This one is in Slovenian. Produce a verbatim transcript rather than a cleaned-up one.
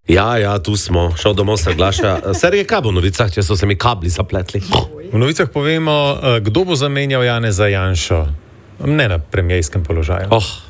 Ja, ja, tu smo. Šel domov se glaša. Sergej, kaj bo v novicah, če so se mi kabli zapletli? V novicah povemo, kdo bo zamenjal Janeza Janšo. Ne na premijejskem položaju. Oh.